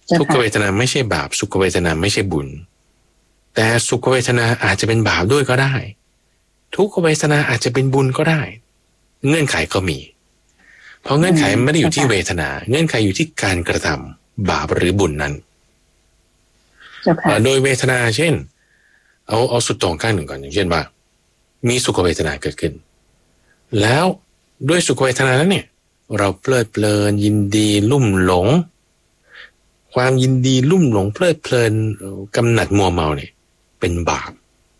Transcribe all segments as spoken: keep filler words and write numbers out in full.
ทุกขเวทนาไม่ใช่บาปสุขเวทนาไม่ใช่บุญแต่สุขเวทนาอาจจะเป็นบาปด้วยก็ได้ทุกขเวทนาอาจจะเป็นบุญก็ได้เงื่อนไขก็มีเพราะเงื่อนไขไม่ได้อยู่ที่เวทนาเงื่อนไขอยู่ที่การกระทำบาปหรือบุญนั้นโดยเวทนาเช่นเอาเอาสุดตรงข้างหนึ่งก่อนอย่างเช่นว่ามีสุขเวทนาเกิดขึ้นแล้วด้วยสุขเวทนานั้นเนี่ยเราเพลิดเพลินยินดีลุ่มหลงความยินดีลุ่มหลงเพลิดเพลินกำหนัดมัวเมาเนี่ยเป็นบาป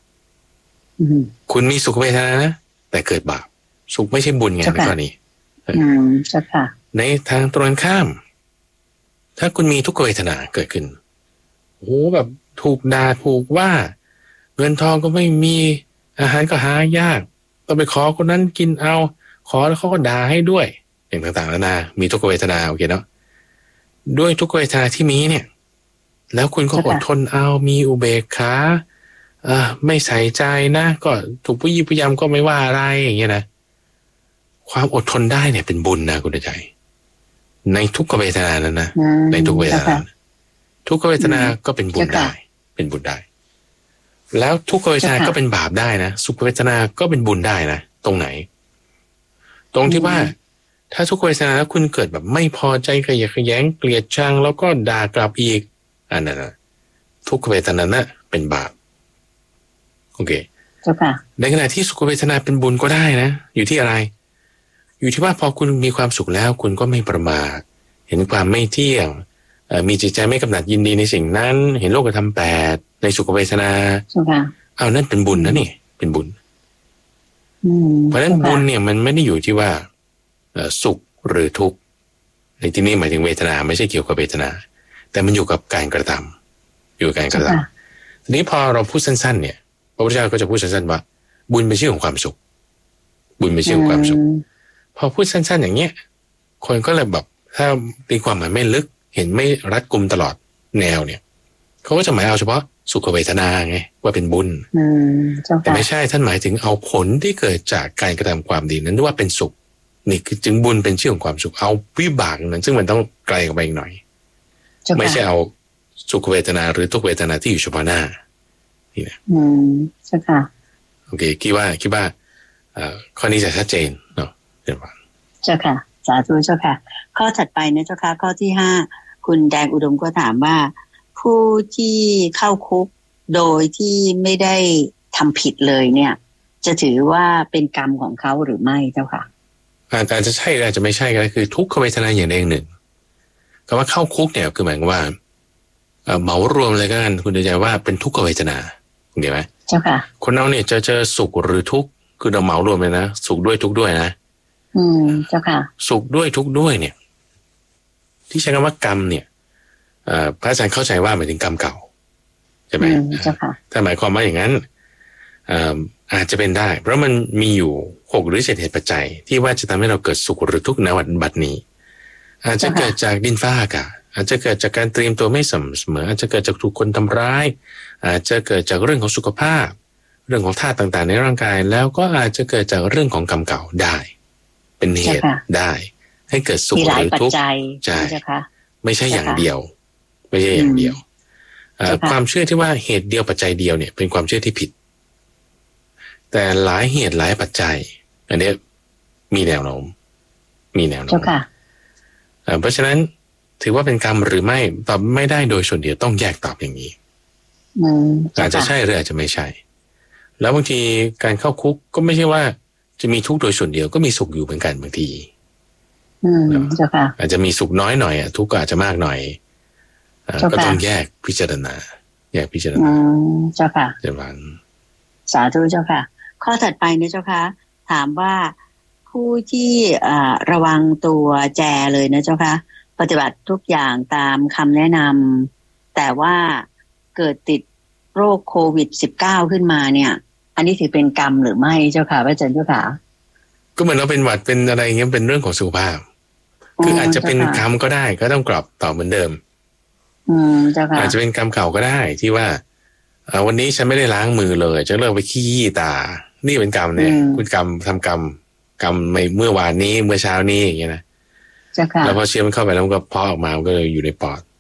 คุณมีสุขเวทนานะแต่เกิดบาปสุขไม่ใช่บุญไงในกรณีในทางตรงข้ามถ้าคุณมีทุกขเวทนาเกิดขึ้นโอ้แบบถูกด่าถูกว่าเงินทองก็ไม่มีอาหารก็หายากต้องไปขอคนนั้นกินเอาขอแล้วเขาก็ด่าให้ด้วยอย่างต่างๆนานามีทุกขเวทนาโอเคเนาะด้วยทุกขเวทนาที่มีเนี่ยแล้วคุณก็อดทนเอามีอุเบกขาเออไม่ใส่ใจนะก็ถูกผู้ยิพยายามก็ไม่ว่าอะไรอย่างเงี้ยนะความอดทนได้เนี่ยเป็นบุญนะคุณใจในทุกขเวทนานั้นนะในทุกเวทนาทุกขเวทนาก็เป็นบุญได้เป็นบุญได้แล้วทุกขเวทนาก็เป็นบาปได้นะสุขเวทนาก็เป็นบุญได้นะตรงไหนตรงที่ว่าถ้าทุกขเวทนาแล้วคุณเกิดแบบไม่พอใจขยะแขยงเกลียดชังแล้วก็ด่ากลับอีกอันนั้นนะทุกขเวทนาน่ะเป็นบาปโอเคในขณะที่สุขเวทนาเป็นบุญก็ได้นะอยู่ที่อะไรอยู่ที่ว่าพอคุณมีความสุขแล้วคุณก็ไม่ประมาทเห็นความไม่เที่ยงมีจิตใจไม่กำหนัดยินดีในสิ่งนั้นเห็นโลกธรรมแปดในสุขเวทนาเอานั่นเป็นบุญนะนี่เป็นบุญเพราะฉะนั้นบุญเนี่ยมันไม่ได้อยู่ที่ว่าสุขหรือทุกข์ในที่นี้หมายถึงเวทนาไม่ใช่เกี่ยวกับเวทนาแต่มันอยู่กับการกระทำอยู่กับการกระทำทีนี้พอเราพูดสั้นๆเนี่ยพระพุทธเจ้าก็จะพูดสั้นๆว่าบุญเป็นชื่อของความสุขบุญเป็นชื่อของความสุขพอพูดสั้นๆอย่างเงี้ยคนก็เลยแบบถ้าตีความหมายไม่ลึกเห็นไม่รัดกุมตลอดแนวเนี่ยเขาก็จะหมายเอาเฉพาะสุขเวทนาไงว่าเป็นบุญแต่ไม่ใช่ท่านหมายถึงเอาผลที่เกิดจากการกระทำความดีนั้นว่าเป็นสุขนี่คือจึงบุญเป็นชื่อของความสุขเอาวิบากนั้นซึ่งมันต้องไกลออกไปอีกหน่อยไม่ใช่เอาสุขเวทนาหรือทุกเวทนาที่อยู่เฉพาะหน้านี่นะอืมใช่ค่ะโอเคคิดว่าคิดว่าข้อนี้จะชัดเจนเนาะเดี๋ยวว่าเจ้าค่ะสาธุเจ้าค่ะข้อถัดไปนะเจ้าค่ะข้อที่ห้าคุณแดงอุดมก็ถามว่าผู้ที่เข้าคุกโดยที่ไม่ได้ทำผิดเลยเนี่ยจะถือว่าเป็นกรรมของเขาหรือไม่เจ้าค่ะอาจจะใช่อาจจะไม่ใช่ก็คือทุกขเวทนาอย่างใดอย่างหนึ่งคำว่าเข้าคุกเนี่ยคือหมายว่าเหมารวมเลยกันคุณจะใจว่าเป็นทุกขเวทนาเห็นไหมเจ้าค่ะคนเราเนี่ยจะเจอสุขหรือทุกข์คือเราเหมารวมเลยนะสุขด้วยทุกข์ด้วยนะอืมเจ้าค่ะสุขด้วยทุกข์ด้วยเนี่ยที่ใช้คำว่ากรรมเนี่ยพระอาจารย์เข้าใจว่าหมายถึงกรรมเก่าใช่ไหมเจ้าค่ะถ้าหมายความว่าอย่างนั้นอาจจะเป็นได้เพราะมันมีอยู่หกหรือเจ็ดเหตุปัจจัยที่ว่าจะทำให้เราเกิดสุขหรือทุกข์ในวันบัดนี้อาจจะเกิดจากดินฟ้าอากาศอาจจะเกิดจากการเตรียมตัวไม่สม่ำเสมออาจจะเกิดจากถูกคนทำร้ายอาจจะเกิดจากเรื่องของสุขภาพเรื่องของธาตุต่างๆในร่างกายแล้วก็อาจจะเกิดจากเรื่องของกรรมเก่าได้เป็นเหตุได้ให้เกิดสุขหรือทุกข์ใช่ไม่ใช่อย่างเดียวไม่ใช่อย่างเดียวความเชื่อที่ว่าเหตุเดียวปัจจัยเดียวเนี่ยเป็นความเชื่อที่ผิดแต่หลายเหตุหลายปัจจัยอันนี้มีแนวโน้มมีแนวโน้มเพราะฉะนั้นถือว่าเป็นกรรมหรือไม่ตอบไม่ได้โดยส่วนเดียวต้องแยกตอบอย่างนี้อาจจะใช่หรืออาจจะไม่ใช่แล้วบางทีการเข้าคุกก็ไม่ใช่ว่าจะมีทุกข์โดยส่วนเดียวก็มีสุขอยู่เหมือนกันบางทีอาจจะมีสุขน้อยหน่อยทุกข์ก็อาจจะมากหน่อยก็ต้องแยกพิจารณาแยกพิจารณาเจ้าค่ะเจ้าค่ะสาธุเจ้าค่ะข้อถัดไปนะเจ้าค่ะถามว่าผู้ที่ระวังตัวแจเลยนะเจ้าค่ะปฏิบัติทุกอย่างตามคำแนะนำแต่ว่าเกิดติดโรคโควิด สิบเก้า ขึ้นมาเนี่ยอันนี้ถือเป็นกรรมหรือไม่เจ้าค่ะพระอาจารย์เจ้าค่ะก็เหมือนเราเป็นหวัดเป็นอะไรเงี้ยเป็นเรื่องของสุขภาพคืออาจจะเป็นกรรมก็ได้ก็ต้องกลับต่อเหมือนเดิมอาจจะเป็นกรรมเก่าก็ได้ที่ว่าวันนี้ฉันไม่ได้ล้างมือเลยจะเลิกไปขี้ตานี่เป็นกรรมเนี่ยคุณกรรมทำกรรมกรรมในเมื่อวานนี้เมื่อเช้านี้อย่างเงี้ยนะแล้วพอเชื้อมันเข้าไปแล้วมันก็เพาะออกมามันก็เลยอยู่ในปอด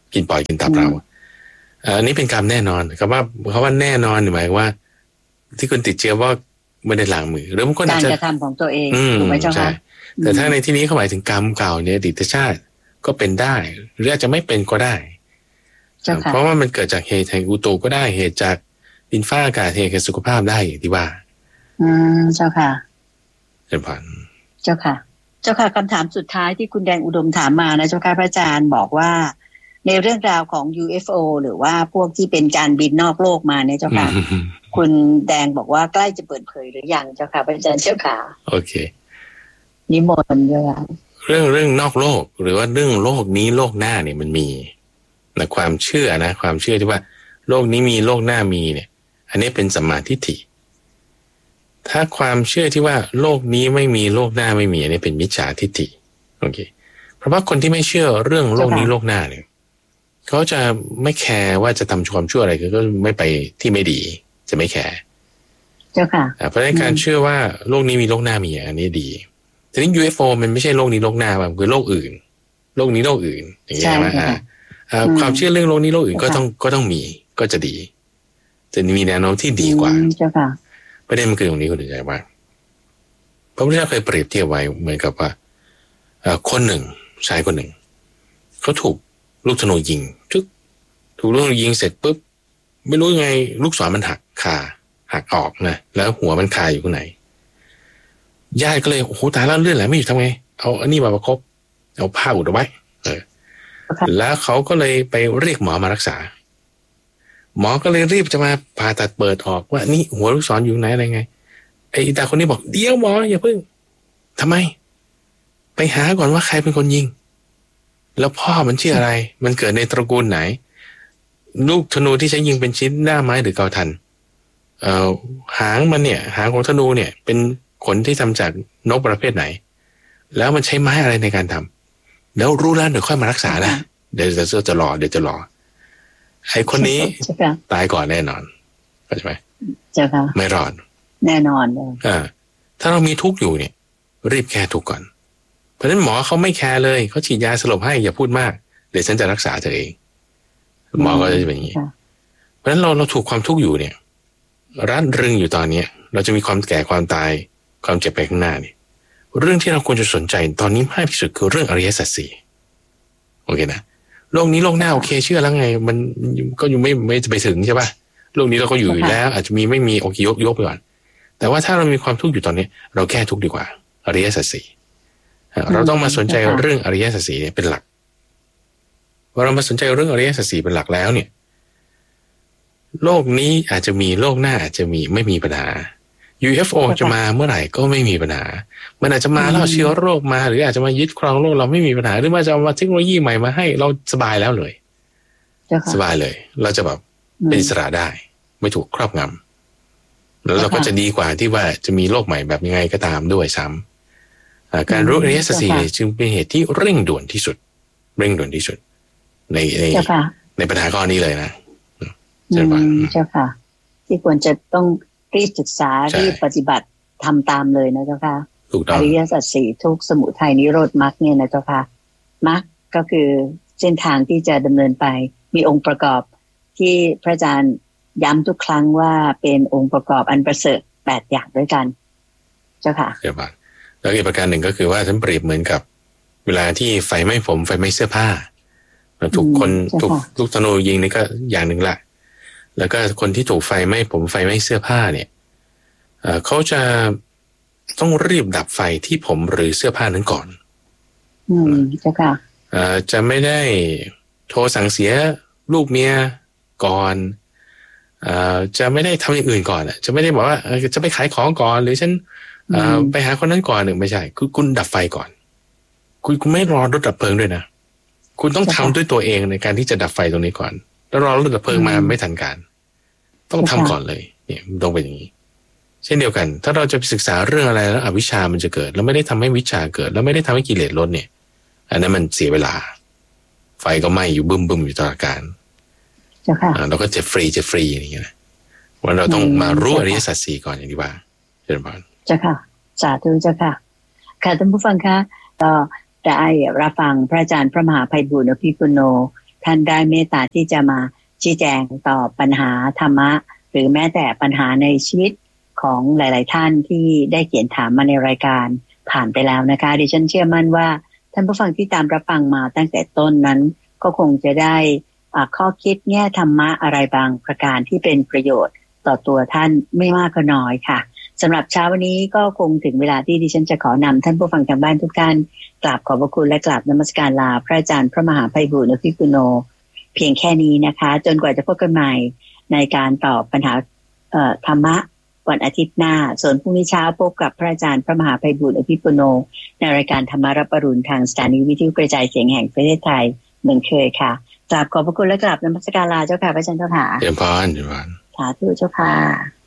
กินปล่อยกินตับเราอันนี้เป็นกรรมแน่นอนคำว่าคำว่าแน่นอนหมายว่าที่คุณติดเชื้อว่าไม่ได้ล้างมือหรือมันก็อาจจะการกระทำของตัวเองถูกไหมเจ้าค่ะแต่ถ้าในที่นี้เขาหมายถึงกรรมเก่าเนี่ยอดีตชาติก็เป็นได้หรืออาจจะไม่เป็นก็ได้เพราะว่ามันเกิดจากเหตุแห่งอุตุก็ได้เหตุจากดินฟ้าอากาศเหตุแห่งสุขภาพได้อย่างที่ว่าอืมเจ้าค่ะเจ้าผ่านเจ้าค่ะเจ้าค่ะคำถามสุดท้ายที่คุณแดงอุดมถามมานะเจ้าค่ะพระอาจารย์บอกว่าในเรื่องราวของ ยู เอฟ โอ หรือว่าพวกที่เป็นการบินนอกโลกมาเนี่ยเจ้าค่ะ คุณแดงบอกว่าใกล้จะเปิดเผยหรือยังเจ้าค่ะพระอาจารย์เจ้าค่ะโอเคนิมนต์เจ้าค่ะเรื่องเรื่องนอกโลกหรือว่าเรื่องโลกนี้โลกหน้าเนี่ยมันมีนะความเชื่อนะความเชื่อที่ว่าโลกนี้มีโลกหน้ามีเนี่ยอันนี้เป็นสัมมาทิฏฐิถ้าความเชื่อที่ว่าโลกนี้ไม่มีโลกหน้าไม่มีอันนี้เป็นมิจฉาทิฏฐิโอเคเพราะว่าคนที่ไม่เชื่อเรื่องโลกนี้โลกหน้าเนี่ยเขาจะไม่แคร์ว่าจะทำความชั่วอะไรก็ไม่ไปที่ไม่ดีจะไม่แคร์เจ้าค่ะเพราะฉะนั้นการเชื่อว่าโลกนี้มีโลกหน้ามีอันนี้ดีทีนี้ ยู เอฟ โอ มันไม่ใช่โลกนี้โลกหน้ามันคือโลกอื่นโลกนี้โลกอื่นอย่างเงี้ยนะความเชื่อเรื่องโลกนี้โลกอื่นก็ต้องก็ต้องมีก็จะดีจะมีแนวโน้มที่ดีกว่าเจ้าค่ะประเด็นมันคือตรงนี้คุณใจว่าพระพุทธเจ้าเคยเปรียบเทียบไว้เหมือนกับว่าคนหนึ่งชายคนหนึ่งเขาถูกลูกธนูยิงทุกถูกลูกธนูยิงเสร็จปุ๊บไม่รู้ยังไงลูกศรมันหักคาหักออกนะแล้วหัวมันคาอยู่ข้างในญาติก็เลยโอ้โหตายแล้วเลือดไหลไม่อยู่ทำไงเอาอันนี้มาประคบเอาผ้าอุดเอาไว้เออแล้วเขาก็เลยไปเรียกหมอมารักษาหมอก็เลยรีบจะมาผ่าตัดเปิดออกว่านี่หัวลูกศรอยู่ไหนอะไรไงไอ้ตาคนนี้บอกเดี๋ยวหมออย่าเพิ่งทำไมไปหาก่อนว่าใครเป็นคนยิงแล้วพ่อมันชื่ออะไรมันเกิดในตระกูลไหนลูกธนูที่ใช้ยิงเป็นชิ้นหน้าไม้หรือเกาทันเอ่อหางมันเนี่ยหางของธนูเนี่ยเป็นขนที่ทำจากนกประเภทไหนแล้วมันใช้ไม้อะไรในการทำแล้วรู้แล้วเดี๋ยวค่อยมารักษานะเดี๋ยวจะจะรอเดี๋ยวจะรอไอ้คนนี้ตายก่อนแน่นอนเข้าใจไหมเจ้าค่ะไม่รอดแน่นอนเลยอ่าถ้าเรามีทุกข์อยู่เนี่ยรีบแก้ทุกข์ก่อนเพราะฉะนั้นหมอเขาไม่แคร์เลยเขาฉีดยาสลบให้อย่าพูดมากเดี๋ยวฉันจะรักษาเธอเองหมอก็จะเป็นอย่างนี้เพราะฉะนั้นเราเราถูกความทุกข์อยู่เนี่ยรัดรึงอยู่ตอนนี้เราจะมีความแก่ความตายความเจ็บไปข้างหน้าเนี่ยเรื่องที่เราควรจะสนใจตอนนี้มากที่สุดคือเรื่องอริยสัจสี่โอเคนะโลกนี้โลกหน้าโอเคเชื่อแล้วไงมันก็ยังไม่ไม่จะไปถึงใช่ป่ะโลกนี้เราก็อยู่อยู่แล้วอาจจะมีไม่มีโอเคยกยกไปก่อนแต่ว่าถ้าเรามีความทุกข์อยู่ตอนนี้เราแก้ทุกข์ดีกว่าอริยสัจสี่เราต้องมาสนใจเรื่องอริยสัจสี่เป็นหลักพอเรามาสนใจเรื่องอริยสัจสี่เป็นหลักแล้วเนี่ยโลกนี้อาจจะมีโลกหน้าอาจจะมีไม่มีปัญหา ยู เอฟ โอ จะมาเมื่อไหร่ก็ไม่มีปัญหามันอาจจะมาแล้วเชื้อโรคมาหรืออาจจะมายึดครองโลกเราไม่มีปัญหาหรือว่าจะเอามาเทคโนโลยีใหม่มาให้เราสบายแล้วเลยสบายเลยเราจะแบบเป็นอิสระได้ไม่ถูกครอบงำแล้วเราก็จะดีกว่าที่ว่าจะมีโลกใหม่แบบยังไงก็ตามด้วยซ้ำการรู้อริยสัจสี่จึงเป็นเหตุที่เร่งด่วนที่สุดเร่งด่วนที่สุดในในในปัญหาข้อนี้เลยนะเจ้าค่ะเจ้าค่ะที่ควรจะต้องรีบศึกษารีบปฏิบัติทำตามเลยนะเจ้าค่ะอริยสัจสี่ทุกสมุทัยนิโรธมรรคเนี่ยนะเจ้าค่ะมรรคก็คือเส้นทางที่จะดำเนินไปมีองค์ประกอบที่พระอาจารย์ย้ำทุกครั้งว่าเป็นองค์ประกอบอันประเสริฐแปดอย่างด้วยกันเจ้าค่ะเดี๋ยวก่อนแล้วอีกประการหนึ่งก็คือว่าฉันเปรียบเหมือนกับเวลาที่ไฟไหม้ผมไฟไหม้เสื้อผ้าถูกคนถูกลูกธนูยิงนี่ก็อย่างหนึ่งละแล้วก็คนที่ถูกไฟไหม้ผมไฟไหม้เสื้อผ้าเนี่ยเอ่อเขาจะต้องรีบดับไฟที่ผมหรือเสื้อผ้านั้นก่อนอืมเจ้าค่ะเอ่อจะไม่ได้โทรสั่งเสียลูกเมียก่อนเอ่อจะไม่ได้ทำอย่างอื่นก่อนอ่ะจะไม่ได้บอกว่าจะไปขายของก่อนหรือฉันเอ่อไปหาคนนั้นก่อนหนึ่งไม่ใช่คือคุณดับไฟก่อนคุณคุณไม่รอรถดับเพลิงด้วยนะคุณต้องทำด้วยตัวเองในการที่จะดับไฟตรงนี้ก่อนแล้วรอรถดับเพลิงมาไม่ทันการต้องทำก่อนเลยเนี่ยต้องเป็นอย่างนี้เช่นเดียวกันถ้าเราจะไปศึกษาเรื่องอะไรแล้วอวิชชามันจะเกิดแล้วไม่ได้ทำให้วิชาเกิดแล้วไม่ได้ทำให้กิเลสลดเนี่ยอันนั้นมันเสียเวลาไฟก็ไหม้อยู่บึ้มบึ้มอยู่ตลอดกาลเราก็เจ็บฟรีเจ็บฟรีอย่างเงี้ยนะวันเราต้องมารู้อริยสัจสี่ก่อนอย่างที่ว่าเชิญพรเจ้าค่ะสาธุเจ้าค่ะค่ะท่านผู้ฟังคะก็ได้รับฟังพระอาจารย์พระมหาไพบูลย์อภิปุโนท่านได้เมตตาที่จะมาชี้แจงตอบปัญหาธรรมะหรือแม้แต่ปัญหาในชีวิตของหลายๆท่านที่ได้เขียนถามมาในรายการผ่านไปแล้วนะคะดิฉันเชื่อมั่นว่าท่านผู้ฟังที่ตามรับฟังมาตั้งแต่ต้นนั้นก็คงจะได้ข้อคิดแง่ธรรมะอะไรบางประการที่เป็นประโยชน์ต่อตัวท่านไม่มากก็น้อยค่ะสำหรับเช้าวันนี้ก็คงถึงเวลาที่ดิฉันจะขอนำท่านผู้ฟังทางบ้านทุกท่านกราบขอบพระคุณและกราบนมัสการลาพระอาจารย์พระมหาไพบูลย์อภิปุโนเพียงแค่นี้นะคะจนกว่าจะพบกันใหม่ในการตอบปัญหาเอ่อธรรมะวันอาทิตย์หน้าส่วนพรุ่งนี้เช้าพบกับพระอาจารย์พระมหาไพบูลย์อภิปุโนในรายการธรรมารับอรุณทางสถานีวิทยุกระจายเสียงแห่งประเทศไทยเหมือนเคยค่ะกราบขอบพระคุณและกราบนมัสการลาเจ้าค่ะพระอาจารย์เจ้าค่ะเยี่ยมพานเยี่ยมพานสาธุเจ้าค่ะ